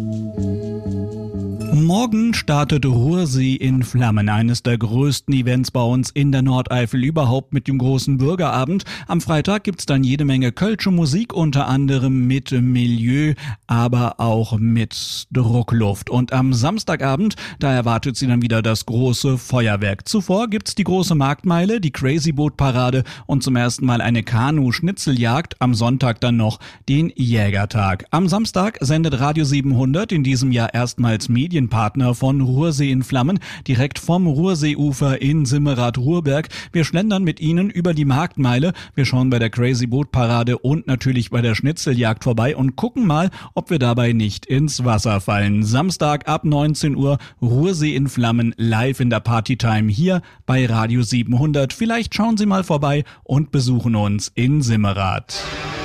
Morgen startet Ruhrsee in Flammen, eines der größten Events bei uns in der Nordeifel überhaupt mit dem großen Bürgerabend. Am Freitag gibt's dann jede Menge kölsche Musik, unter anderem mit Milieu, aber auch mit Druckluft. Und am Samstagabend, da erwartet sie dann wieder das große Feuerwerk. Zuvor gibt's die große Marktmeile, die Crazy Boat Parade und zum ersten Mal eine Kanu-Schnitzeljagd. Am Sonntag dann noch den Jägertag. Am Samstag sendet Radio 700 in diesem Jahr erstmals Medienpartner von Ruhrsee in Flammen, direkt vom Ruhrseeufer in Simmerath-Ruhrberg. Wir schlendern mit Ihnen über die Marktmeile, wir schauen bei der Crazy Boat Parade und natürlich bei der Schnitzeljagd vorbei und gucken mal, ob wir dabei nicht ins Wasser fallen. Samstag ab 19 Uhr, Ruhrsee in Flammen, live in der Partytime hier bei Radio 700. Vielleicht schauen Sie mal vorbei und besuchen uns in Simmerath.